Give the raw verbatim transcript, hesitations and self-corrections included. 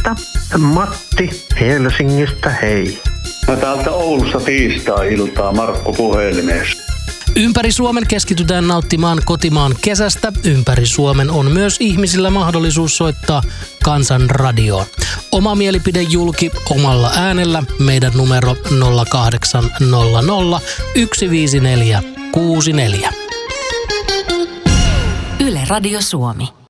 Oulusta. Matti Helsingistä, hei. Mä täältä Oulusta tiistai-iltaa Markku puhelimessa. Ympäri Suomen keskitytään nauttimaan kotimaan kesästä. Ympäri Suomen on myös ihmisillä mahdollisuus soittaa Kansanradioon. Oma mielipide julki omalla äänellä. Meidän numero nolla kahdeksan nolla nolla yksi viisi neljä kuusi neljä. Yle Radio Suomi.